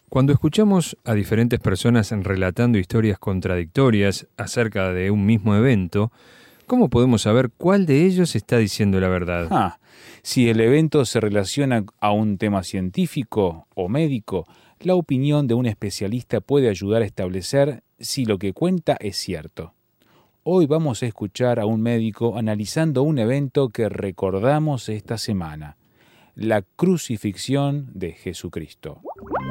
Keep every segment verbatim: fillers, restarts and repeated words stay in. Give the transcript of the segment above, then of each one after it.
Cuando escuchamos a diferentes personas relatando historias contradictorias acerca de un mismo evento, ¿cómo podemos saber cuál de ellos está diciendo la verdad? Ah, si el evento se relaciona a un tema científico o médico, la opinión de un especialista puede ayudar a establecer si lo que cuenta es cierto. Hoy vamos a escuchar a un médico analizando un evento que recordamos esta semana, la crucifixión de Jesucristo.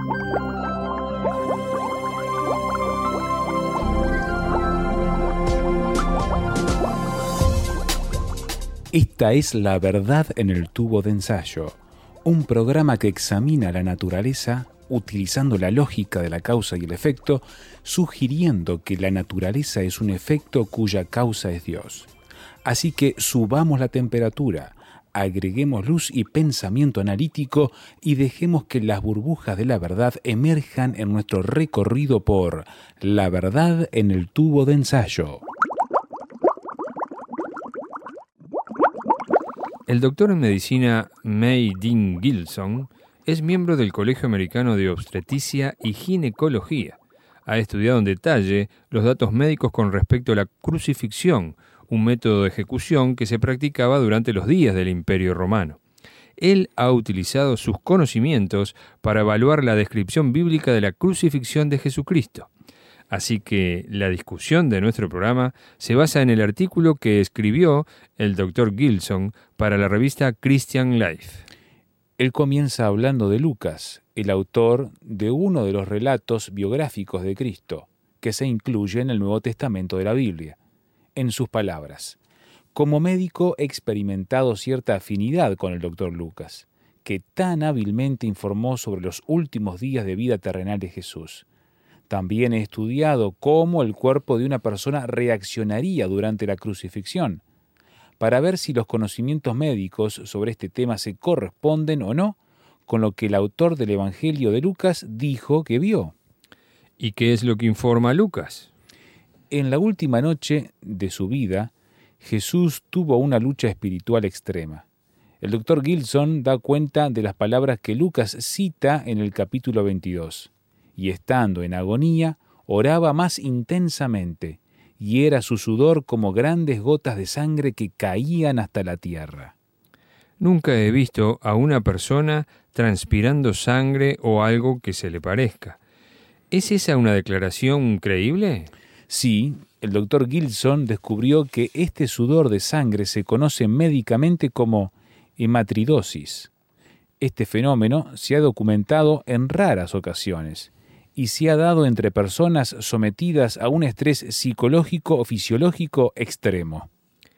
Esta es La Verdad en el Tubo de Ensayo, un programa que examina la naturaleza utilizando la lógica de la causa y el efecto, sugiriendo que la naturaleza es un efecto cuya causa es Dios. Así que subamos la temperatura, agreguemos luz y pensamiento analítico y dejemos que las burbujas de la verdad emerjan en nuestro recorrido por La Verdad en el Tubo de Ensayo. El doctor en medicina May Dean Gilson es miembro del Colegio Americano de Obstetricia y Ginecología. Ha estudiado en detalle los datos médicos con respecto a la crucifixión, un método de ejecución que se practicaba durante los días del Imperio Romano. Él ha utilizado sus conocimientos para evaluar la descripción bíblica de la crucifixión de Jesucristo. Así que la discusión de nuestro programa se basa en el artículo que escribió el doctor Gilson para la revista Christian Life. Él comienza hablando de Lucas, el autor de uno de los relatos biográficos de Cristo, que se incluye en el Nuevo Testamento de la Biblia. En sus palabras, como médico he experimentado cierta afinidad con el doctor Lucas, que tan hábilmente informó sobre los últimos días de vida terrenal de Jesús. También he estudiado cómo el cuerpo de una persona reaccionaría durante la crucifixión, para ver si los conocimientos médicos sobre este tema se corresponden o no con lo que el autor del Evangelio de Lucas dijo que vio. ¿Y qué es lo que informa Lucas? En la última noche de su vida, Jesús tuvo una lucha espiritual extrema. El doctor Gilson da cuenta de las palabras que Lucas cita en el capítulo veintidós. Y estando en agonía, oraba más intensamente, y era su sudor como grandes gotas de sangre que caían hasta la tierra. Nunca he visto a una persona transpirando sangre o algo que se le parezca. ¿Es esa una declaración creíble? Sí, el doctor Gilson descubrió que este sudor de sangre se conoce médicamente como hematridosis. Este fenómeno se ha documentado en raras ocasiones y se ha dado entre personas sometidas a un estrés psicológico o fisiológico extremo.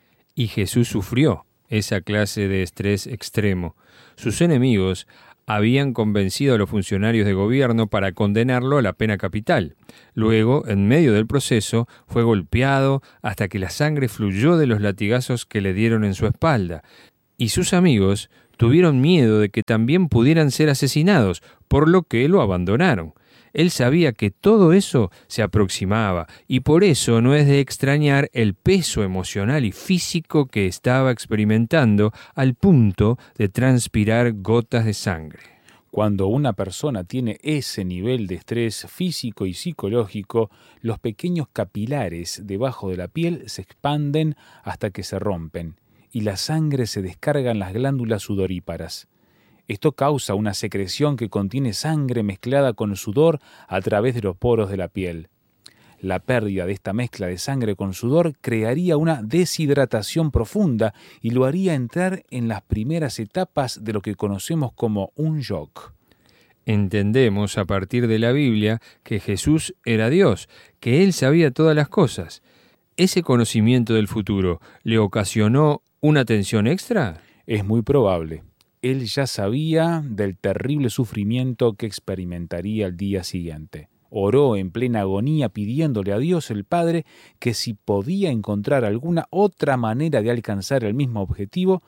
Y Jesús sufrió esa clase de estrés extremo. Sus enemigos habían convencido a los funcionarios de gobierno para condenarlo a la pena capital. Luego, en medio del proceso, fue golpeado hasta que la sangre fluyó de los latigazos que le dieron en su espalda. Y sus amigos tuvieron miedo de que también pudieran ser asesinados, por lo que lo abandonaron. Él sabía que todo eso se aproximaba y por eso no es de extrañar el peso emocional y físico que estaba experimentando al punto de transpirar gotas de sangre. Cuando una persona tiene ese nivel de estrés físico y psicológico, los pequeños capilares debajo de la piel se expanden hasta que se rompen y la sangre se descarga en las glándulas sudoríparas. Esto causa una secreción que contiene sangre mezclada con sudor a través de los poros de la piel. La pérdida de esta mezcla de sangre con sudor crearía una deshidratación profunda y lo haría entrar en las primeras etapas de lo que conocemos como un shock. Entendemos a partir de la Biblia que Jesús era Dios, que Él sabía todas las cosas. ¿Ese conocimiento del futuro le ocasionó una tensión extra? Es muy probable. Él ya sabía del terrible sufrimiento que experimentaría el día siguiente. Oró en plena agonía pidiéndole a Dios el Padre que si podía encontrar alguna otra manera de alcanzar el mismo objetivo,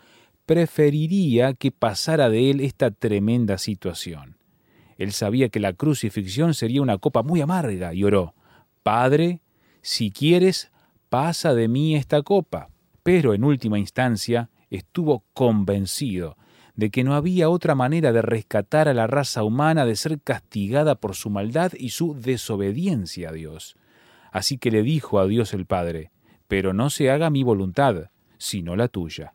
preferiría que pasara de él esta tremenda situación. Él sabía que la crucifixión sería una copa muy amarga y oró: Padre, si quieres, pasa de mí esta copa. Pero en última instancia estuvo convencido de que no había otra manera de rescatar a la raza humana de ser castigada por su maldad y su desobediencia a Dios. Así que le dijo a Dios el Padre: «Pero no se haga mi voluntad, sino la tuya».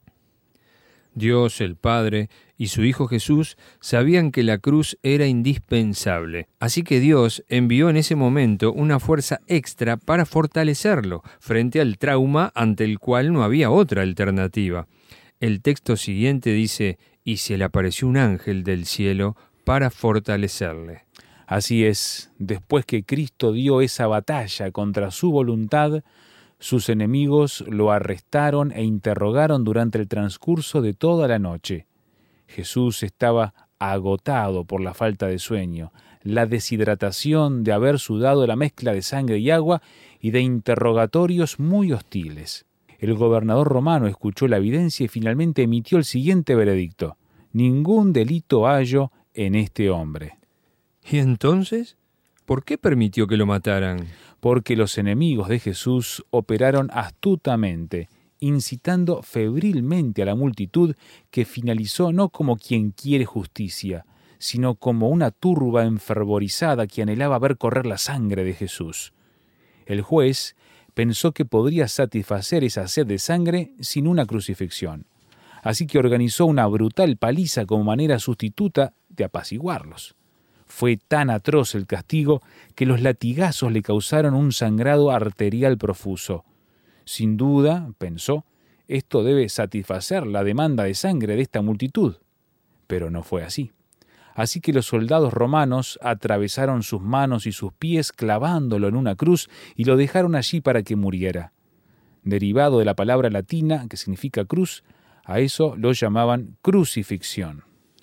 Dios el Padre y su Hijo Jesús sabían que la cruz era indispensable, así que Dios envió en ese momento una fuerza extra para fortalecerlo frente al trauma ante el cual no había otra alternativa. El texto siguiente dice: «Y se le apareció un ángel del cielo para fortalecerle». Así es, después que Cristo dio esa batalla contra su voluntad, sus enemigos lo arrestaron e interrogaron durante el transcurso de toda la noche. Jesús estaba agotado por la falta de sueño, la deshidratación de haber sudado la mezcla de sangre y agua y de interrogatorios muy hostiles. El gobernador romano escuchó la evidencia y finalmente emitió el siguiente veredicto: «Ningún delito hallo en este hombre». ¿Y entonces? ¿Por qué permitió que lo mataran? Porque los enemigos de Jesús operaron astutamente, incitando febrilmente a la multitud, que finalizó no como quien quiere justicia, sino como una turba enfervorizada que anhelaba ver correr la sangre de Jesús. El juez pensó que podría satisfacer esa sed de sangre sin una crucifixión, así que organizó una brutal paliza como manera sustituta de apaciguarlos. Fue tan atroz el castigo que los latigazos le causaron un sangrado arterial profuso. Sin duda, pensó, esto debe satisfacer la demanda de sangre de esta multitud. Pero no fue así. Así que los soldados romanos atravesaron sus manos y sus pies clavándolo en una cruz y lo dejaron allí para que muriera. Derivado de la palabra latina que significa cruz, a eso lo llamaban crucifixión.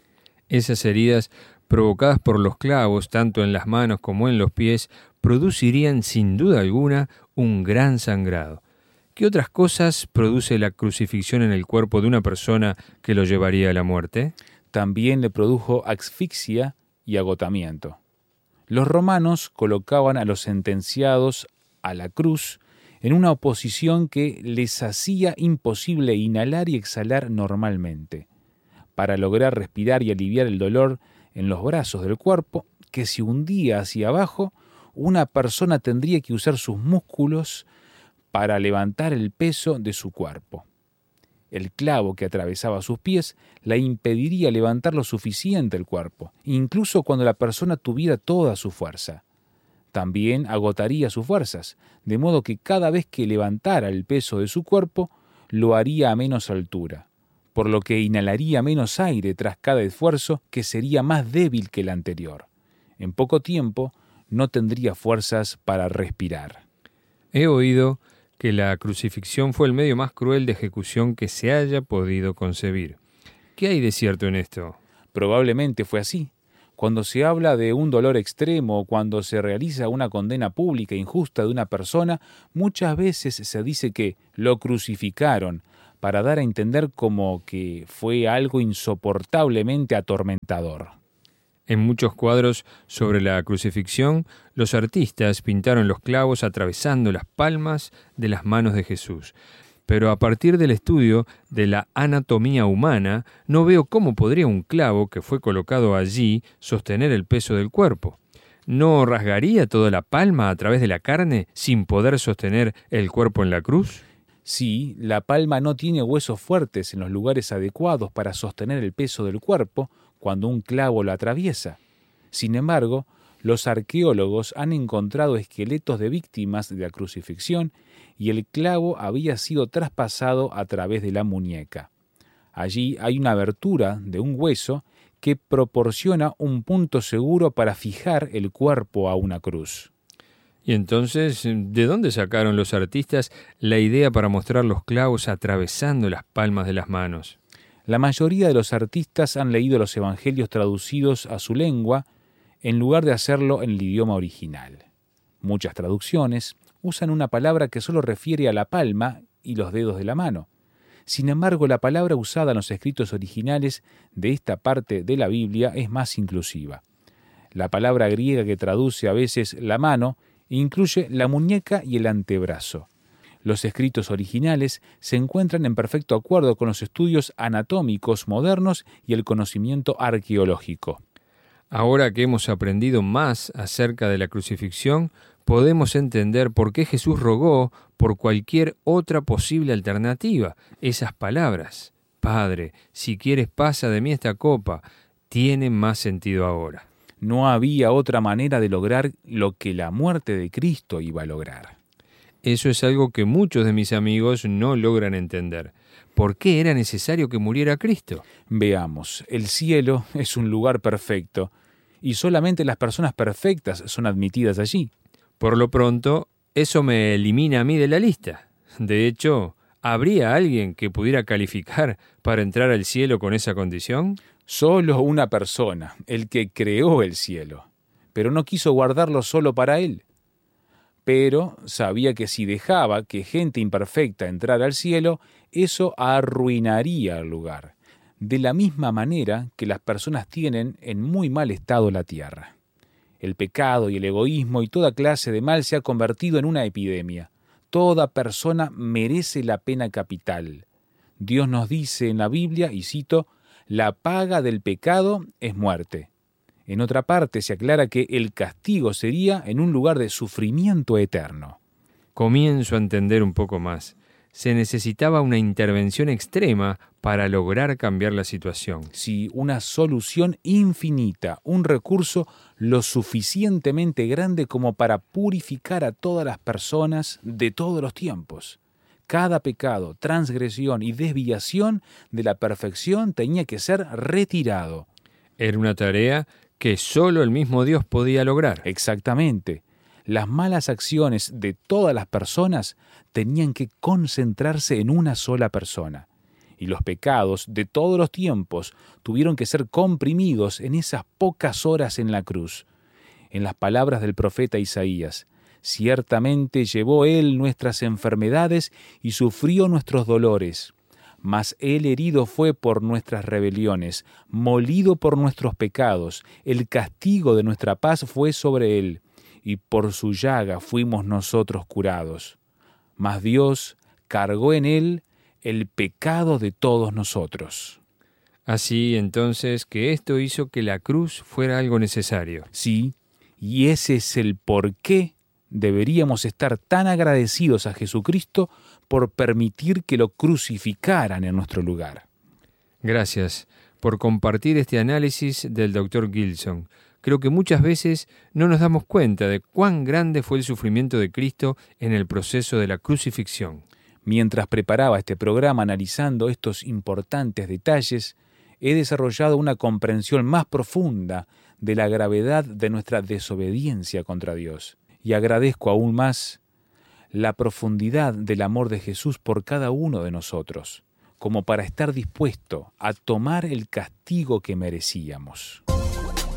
Esas heridas provocadas por los clavos, tanto en las manos como en los pies, producirían sin duda alguna un gran sangrado. ¿Qué otras cosas produce la crucifixión en el cuerpo de una persona que lo llevaría a la muerte? También le produjo asfixia y agotamiento. Los romanos colocaban a los sentenciados a la cruz en una posición que les hacía imposible inhalar y exhalar normalmente, para lograr respirar y aliviar el dolor en los brazos del cuerpo, que se hundía hacia abajo. Una persona tendría que usar sus músculos para levantar el peso de su cuerpo. El clavo que atravesaba sus pies la impediría levantar lo suficiente el cuerpo, incluso cuando la persona tuviera toda su fuerza. También agotaría sus fuerzas, de modo que cada vez que levantara el peso de su cuerpo, lo haría a menos altura, por lo que inhalaría menos aire tras cada esfuerzo, que sería más débil que el anterior. En poco tiempo no tendría fuerzas para respirar. He oído que la crucifixión fue el medio más cruel de ejecución que se haya podido concebir. ¿Qué hay de cierto en esto? Probablemente fue así. Cuando se habla de un dolor extremo o cuando se realiza una condena pública e injusta de una persona, muchas veces se dice que lo crucificaron, para dar a entender como que fue algo insoportablemente atormentador. En muchos cuadros sobre la crucifixión, los artistas pintaron los clavos atravesando las palmas de las manos de Jesús. Pero a partir del estudio de la anatomía humana, no veo cómo podría un clavo que fue colocado allí sostener el peso del cuerpo. ¿No rasgaría toda la palma a través de la carne sin poder sostener el cuerpo en la cruz? Sí, la palma no tiene huesos fuertes en los lugares adecuados para sostener el peso del cuerpo cuando un clavo lo atraviesa. Sin embargo, los arqueólogos han encontrado esqueletos de víctimas de la crucifixión y el clavo había sido traspasado a través de la muñeca. Allí hay una abertura de un hueso que proporciona un punto seguro para fijar el cuerpo a una cruz. Y entonces, ¿de dónde sacaron los artistas la idea para mostrar los clavos atravesando las palmas de las manos? La mayoría de los artistas han leído los evangelios traducidos a su lengua en lugar de hacerlo en el idioma original. Muchas traducciones usan una palabra que solo refiere a la palma y los dedos de la mano. Sin embargo, la palabra usada en los escritos originales de esta parte de la Biblia es más inclusiva. La palabra griega que traduce a veces la mano incluye la muñeca y el antebrazo. Los escritos originales se encuentran en perfecto acuerdo con los estudios anatómicos modernos y el conocimiento arqueológico. Ahora que hemos aprendido más acerca de la crucifixión, podemos entender por qué Jesús rogó por cualquier otra posible alternativa. Esas palabras, Padre, si quieres pasa de mí esta copa, tienen más sentido ahora. No había otra manera de lograr lo que la muerte de Cristo iba a lograr. Eso es algo que muchos de mis amigos no logran entender. ¿Por qué era necesario que muriera Cristo? Veamos, el cielo es un lugar perfecto y solamente las personas perfectas son admitidas allí. Por lo pronto, eso me elimina a mí de la lista. De hecho, ¿habría alguien que pudiera calificar para entrar al cielo con esa condición? Solo una persona, el que creó el cielo, pero no quiso guardarlo solo para él. Pero sabía que si dejaba que gente imperfecta entrara al cielo, eso arruinaría el lugar, de la misma manera que las personas tienen en muy mal estado la tierra. El pecado y el egoísmo y toda clase de mal se ha convertido en una epidemia. Toda persona merece la pena capital. Dios nos dice en la Biblia, y cito, «La paga del pecado es muerte». En otra parte se aclara que el castigo sería en un lugar de sufrimiento eterno. Comienzo a entender un poco más. Se necesitaba una intervención extrema para lograr cambiar la situación. Sí, una solución infinita, un recurso lo suficientemente grande como para purificar a todas las personas de todos los tiempos. Cada pecado, transgresión y desviación de la perfección tenía que ser retirado. Era una tarea que solo el mismo Dios podía lograr. Exactamente. Las malas acciones de todas las personas tenían que concentrarse en una sola persona. Y los pecados de todos los tiempos tuvieron que ser comprimidos en esas pocas horas en la cruz. En las palabras del profeta Isaías, ciertamente llevó él nuestras enfermedades y sufrió nuestros dolores. Mas él herido fue por nuestras rebeliones, molido por nuestros pecados. El castigo de nuestra paz fue sobre él, y por su llaga fuimos nosotros curados. Mas Dios cargó en él el pecado de todos nosotros. Así entonces que esto hizo que la cruz fuera algo necesario. Sí, y ese es el por qué deberíamos estar tan agradecidos a Jesucristo por permitir que lo crucificaran en nuestro lugar. Gracias por compartir este análisis del doctor Gilson. Creo que muchas veces no nos damos cuenta de cuán grande fue el sufrimiento de Cristo en el proceso de la crucifixión. Mientras preparaba este programa analizando estos importantes detalles, he desarrollado una comprensión más profunda de la gravedad de nuestra desobediencia contra Dios. Y agradezco aún más la profundidad del amor de Jesús por cada uno de nosotros, como para estar dispuesto a tomar el castigo que merecíamos.